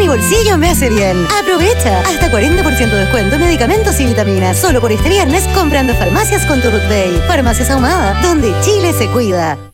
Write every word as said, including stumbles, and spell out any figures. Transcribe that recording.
mi bolsillo me hace bien. Aprovecha. Hasta cuarenta por ciento de descuento en medicamentos y vitaminas. Solo por este viernes comprando farmacias con tu Ruth Bay. Farmacias Ahumada, donde Chile se cuida.